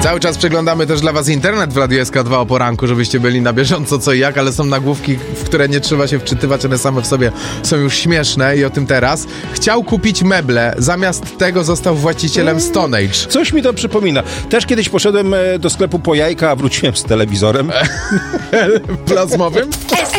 Cały czas przeglądamy też dla was internet w Radiu SK2 o poranku, żebyście byli na bieżąco co i jak, ale są nagłówki, w które nie trzeba się wczytywać, one same w sobie są już śmieszne i o tym teraz. Chciał kupić meble, zamiast tego został właścicielem Stone Age. Coś mi to przypomina. Też kiedyś poszedłem do sklepu po jajka, a wróciłem z telewizorem. Plazmowym?